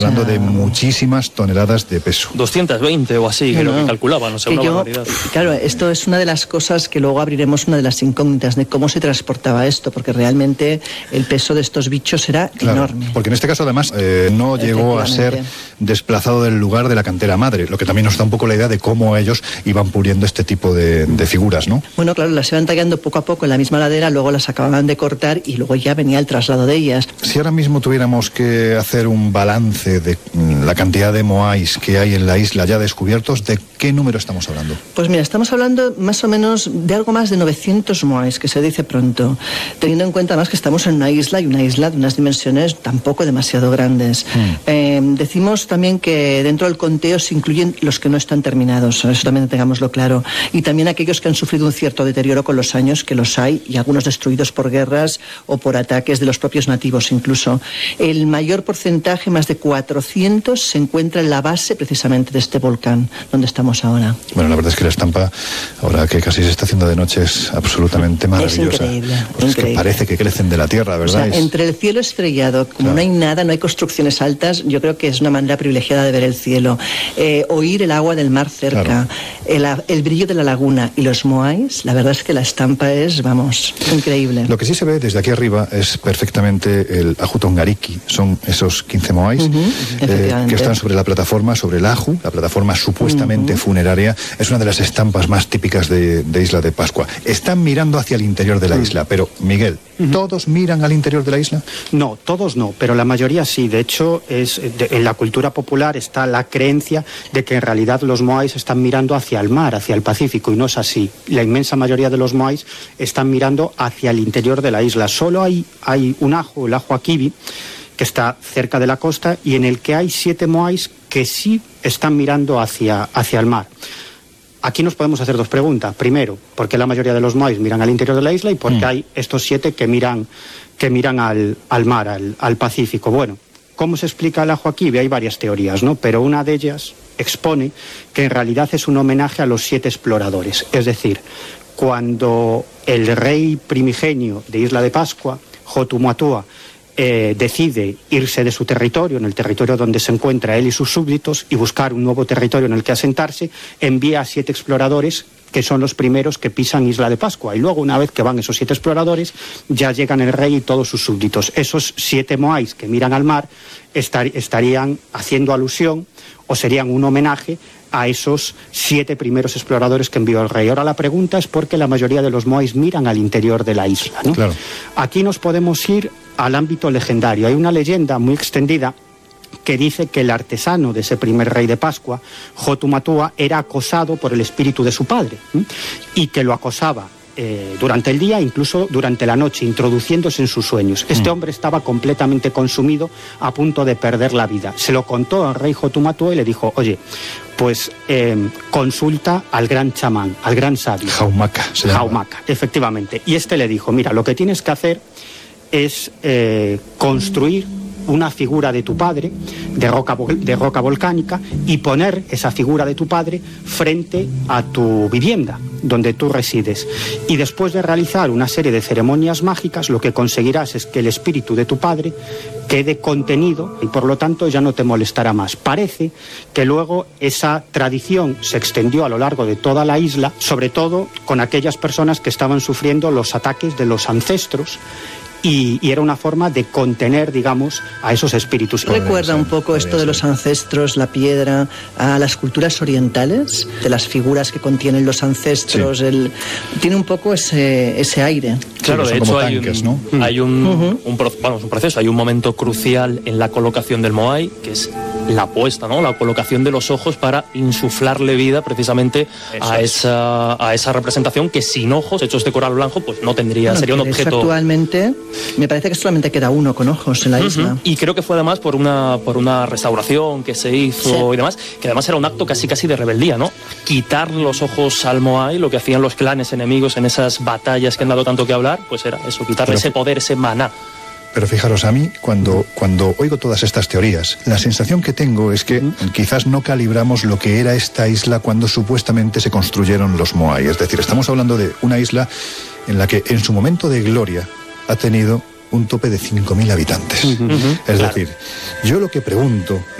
Hablando de muchísimas toneladas de peso. 220 o así, creo que calculaba, no sé, una barbaridad. Claro, esto es una de las cosas que luego abriremos, una de las incógnitas de cómo se transportaba esto, porque realmente el peso de estos bichos era enorme. Porque en este caso, además, no llegó a ser desplazado del lugar de la cantera madre, lo que también nos da un poco la idea de cómo ellos iban puliendo este tipo de figuras, ¿no? Bueno, claro, las iban tallando poco a poco en la misma ladera, luego las acababan de cortar y luego ya venía el traslado de ellas. Si ahora mismo tuviéramos que hacer un balance de la cantidad de moais que hay en la isla ya descubiertos, ¿de qué número estamos hablando? Pues mira, estamos hablando más o menos de algo más de 900 moais, que se dice pronto, teniendo en cuenta más que estamos en una isla, y una isla de unas dimensiones tampoco demasiado grandes. Decimos también que dentro del conteo se incluyen los que no están terminados, eso también tengámoslo claro, y también aquellos que han sufrido un cierto deterioro con los años, que los hay, y algunos destruidos por guerras o por ataques de los propios nativos incluso. El mayor porcentaje, más de 400, se encuentra en la base precisamente de este volcán donde estamos ahora. Bueno, la verdad es que la estampa, ahora que casi se está haciendo de noche, es absolutamente maravillosa. Es increíble. Pues es que parece que crecen de la tierra, ¿verdad? O sea, entre el cielo estrellado, como no hay nada, no hay construcciones altas, yo creo que es una manera privilegiada de ver el cielo. Oír el agua del mar cerca, el brillo de la laguna y los moais, la verdad es que la estampa es, vamos, increíble. Lo que sí se ve desde aquí arriba es perfectamente el Ajutongariki, son esos 15 moais que están sobre la plataforma, sobre el Aju, la plataforma supuestamente funeraria. Es una de las estampas más típicas de Isla de Pascua. Están mirando hacia el interior de la isla, pero Miguel, ¿todos miran al interior de la isla? No, todos no, pero la mayoría sí. De hecho, en la cultura popular está la creencia de que en realidad los moais están mirando hacia el mar, hacia el Pacífico, y no es así. La inmensa mayoría de los moais están mirando hacia el interior de la isla. Solo hay un ajo, el ajo Akibi, que está cerca de la costa, y en el que hay 7 moais que sí están mirando hacia el mar. Aquí nos podemos hacer dos preguntas. Primero, ¿por qué la mayoría de los moais miran al interior de la isla? Y ¿por qué hay estos 7 que miran al mar, al Pacífico? Bueno, ¿cómo se explica el ajo Akibi? Hay varias teorías, ¿no? Pero una de ellas expone que en realidad es un homenaje a los 7 exploradores. Es decir, cuando el rey primigenio de Isla de Pascua, Hotumatua, decide irse de su territorio, en el territorio donde se encuentra él y sus súbditos, y buscar un nuevo territorio en el que asentarse, envía a 7 exploradores que son los primeros que pisan Isla de Pascua. Y luego, una vez que van esos 7 exploradores, ya llegan el rey y todos sus súbditos. Esos 7 moais que miran al mar estarían haciendo alusión, o serían un homenaje a esos 7 primeros exploradores que envió el rey. Ahora la pregunta es por qué la mayoría de los moais miran al interior de la isla, ¿no? Claro. Aquí nos podemos ir al ámbito legendario. Hay una leyenda muy extendida que dice que el artesano de ese primer rey de Pascua, Hotumatua, era acosado por el espíritu de su padre, y que lo acosaba durante el día, incluso durante la noche, introduciéndose en sus sueños. Este hombre estaba completamente consumido, a punto de perder la vida. Se lo contó al rey Hotumatua y le dijo: oye, pues consulta al gran chamán, al gran sabio. Jaumaka. Jaumaka, efectivamente. Y este le dijo: mira, lo que tienes que hacer es construir una figura de tu padre de roca volcánica y poner esa figura de tu padre frente a tu vivienda donde tú resides, y después de realizar una serie de ceremonias mágicas lo que conseguirás es que el espíritu de tu padre quede contenido y por lo tanto ya no te molestará más. Parece que luego esa tradición se extendió a lo largo de toda la isla, sobre todo con aquellas personas que estaban sufriendo los ataques de los ancestros, y era una forma de contener, digamos, a esos espíritus. Recuerda un poco esto de los ancestros, la piedra, a las culturas orientales, de las figuras que contienen los ancestros, sí. Tiene un poco ese aire. Claro, sí, de hecho tanques, ¿no? hay un proceso, hay un momento crucial en la colocación del moai, que es la puesta, ¿no? La colocación de los ojos para insuflarle vida precisamente a esa representación que sin ojos, hechos de coral blanco, pues no tendría, sería un objeto. Actualmente me parece que solamente queda uno con ojos en la isla. Y creo que fue además por una restauración que se hizo y demás, que además era un acto casi de rebeldía, ¿no? Quitar los ojos al moai, lo que hacían los clanes enemigos en esas batallas que han dado tanto que hablar, pues era eso, quitarle ese poder, ese maná. Pero fijaros, a mí, cuando oigo todas estas teorías, la sensación que tengo es que quizás no calibramos lo que era esta isla cuando supuestamente se construyeron los moai. Es decir, estamos hablando de una isla en la que en su momento de gloria ha tenido un tope de 5.000 habitantes. Es decir, yo lo que pregunto,